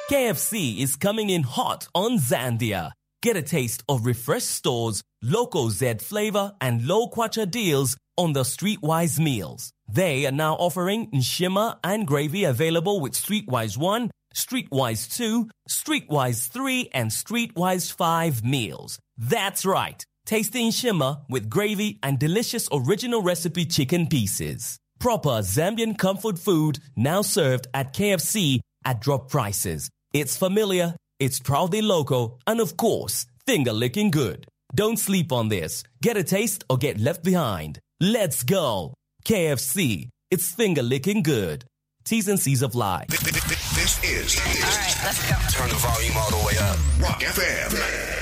KFC is coming in hot on Zandia. Get a taste of refreshed stores, local Z flavor, and low kwacha deals on the Streetwise meals. They are now offering nshima and gravy available with Streetwise 1, Streetwise 2, Streetwise 3, and Streetwise 5 meals. That's right. Tasty nshima with gravy and delicious original recipe chicken pieces. Proper Zambian comfort food now served at KFC at drop prices. It's familiar, it's proudly local, and of course, finger-licking good. Don't sleep on this. Get a taste or get left behind. Let's go. KFC. It's finger-licking good. T's and C's apply. This is. All right, let's go. Turn the volume all the way up. Rock FM.